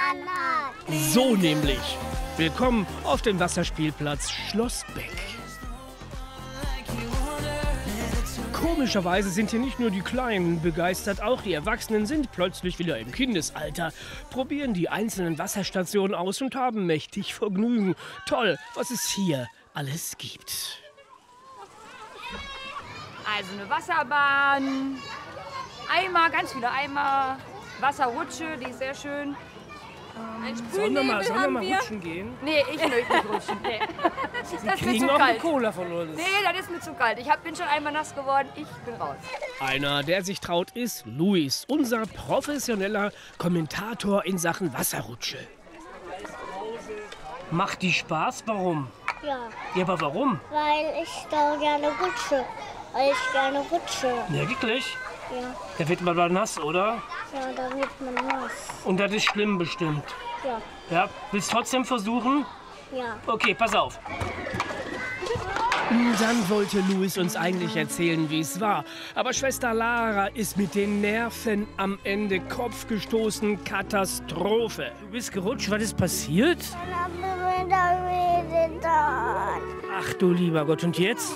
anhat. So nämlich. Willkommen auf dem Wasserspielplatz Schlossbeck. Komischerweise sind hier nicht nur die Kleinen begeistert, auch die Erwachsenen sind plötzlich wieder im Kindesalter, probieren die einzelnen Wasserstationen aus und haben mächtig Vergnügen. Toll, was es hier alles gibt. Also eine Wasserbahn, Eimer, ganz viele Eimer, Wasserrutsche, die ist sehr schön. Sollen wir mal rutschen gehen? Nee, ich möchte nicht rutschen. Nee. Das ist mir Kriegen zu auch eine kalt. Cola von uns. Nee, das ist mir zu kalt. Ich bin schon einmal nass geworden, ich bin raus. Einer, der sich traut, ist Luis, unser professioneller Kommentator in Sachen Wasserrutsche. Macht die Spaß? Warum? Ja, Ja, aber warum? weil ich da gerne rutsche. Weil ich gerne rutsche. Ja, wirklich? Ja, Da wird man mal nass, oder? ja, da wird man nass. Und das ist schlimm bestimmt. Ja, Ja, willst trotzdem versuchen? ja. Okay, pass auf. Dann wollte Luis uns eigentlich erzählen, wie es war. Aber Schwester Lara ist mit den Nerven am Ende Kopf gestoßen. Katastrophe. Du bist gerutscht, was ist passiert? Dann haben wir da weh getan. Ach du lieber Gott, und jetzt?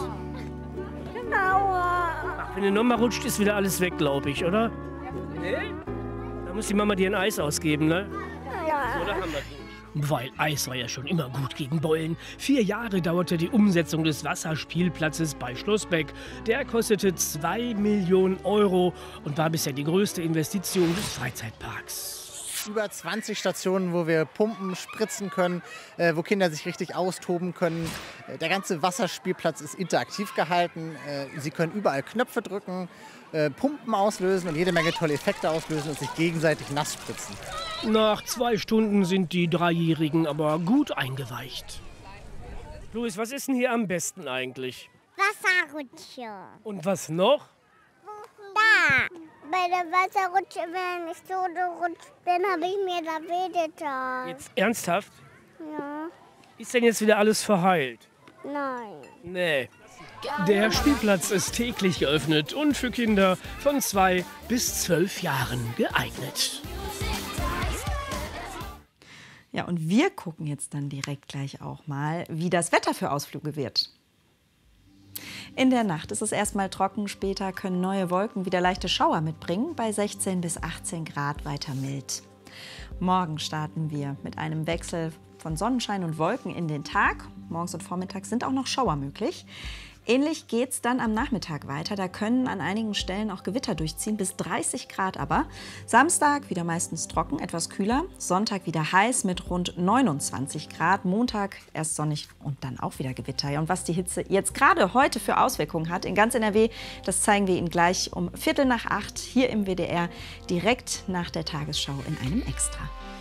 Aua. Ach, wenn du nochmal rutscht, ist wieder alles weg, glaube ich, oder? Nee? Da muss die Mama dir ein Eis ausgeben, ne? Ja. Oder haben wir die? Weil Eis war ja schon immer gut gegen Beulen. 4 Jahre dauerte die Umsetzung des Wasserspielplatzes bei Schlossbeck. Der kostete 2 Millionen Euro und war bisher die größte Investition des Freizeitparks. Über 20 Stationen, wo wir pumpen, spritzen können, wo Kinder sich richtig austoben können. Der ganze Wasserspielplatz ist interaktiv gehalten. Sie können überall Knöpfe drücken, Pumpen auslösen und jede Menge tolle Effekte auslösen und sich gegenseitig nass spritzen. Nach 2 Stunden sind die Dreijährigen aber gut eingeweicht. Luis, was ist denn hier am besten eigentlich? Wasserrutsche. Und was noch? Da. Bei der Wasserrutsche, wenn ich so gerutscht bin, habe ich mir da weh getan. Jetzt ernsthaft? Ja. Ist denn jetzt wieder alles verheilt? Nein. Nee. Der Spielplatz ist täglich geöffnet und für Kinder von 2 bis 12 Jahren geeignet. Ja, und wir gucken jetzt dann direkt gleich auch mal, wie das Wetter für Ausflüge wird. In der Nacht ist es erstmal trocken, später können neue Wolken wieder leichte Schauer mitbringen, bei 16 bis 18 Grad weiter mild. Morgen starten wir mit einem Wechsel von Sonnenschein und Wolken in den Tag. Morgens und vormittags sind auch noch Schauer möglich. Ähnlich geht es dann am Nachmittag weiter. Da können an einigen Stellen auch Gewitter durchziehen, bis 30 Grad aber. Samstag wieder meistens trocken, etwas kühler. Sonntag wieder heiß mit rund 29 Grad. Montag erst sonnig und dann auch wieder Gewitter. Ja, und was die Hitze jetzt gerade heute für Auswirkungen hat in ganz NRW, das zeigen wir Ihnen gleich um 7:45 hier im WDR, direkt nach der Tagesschau in einem Extra.